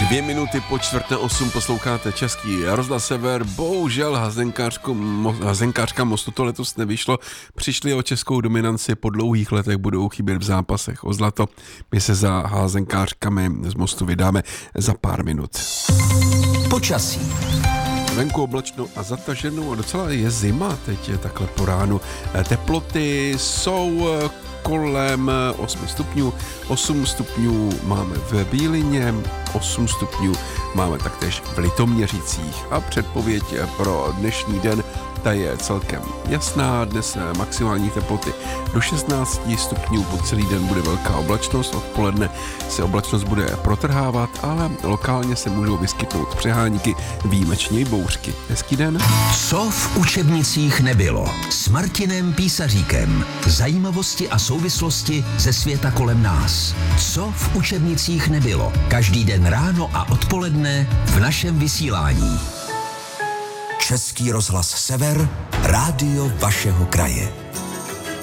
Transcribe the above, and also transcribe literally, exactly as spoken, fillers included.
Dvě minuty po čtvrté osm posloucháte Český rozhlas Sever. Bohužel hazenkářka Mostu to letos nevyšlo. Přišli o českou dominanci, po dlouhých letech budou chybět v zápasech o zlato. My se za hazenkářkami z Mostu vydáme za pár minut. Počasí. Venku oblačno a zataženo a docela je zima teď je takhle po ránu. Teploty jsou kolem osm stupňů, osm stupňů máme v Bílině, osm stupňů máme taktéž v Litoměřicích a předpověď pro dnešní den ta je celkem jasná. Dnes maximální teploty do šestnáct stupňů, po celý den bude velká oblačnost, odpoledne se oblačnost bude protrhávat, ale lokálně se můžou vyskytnout přehánky, výjimečně i bouřky. Hezký den. Co v učebnicích nebylo? S Martinem Písaříkem. Zajímavosti a souvislosti ze světa kolem nás. Co v učebnicích nebylo? Každý den ráno a odpoledne v našem vysílání. Český rozhlas Sever, rádio vašeho kraje.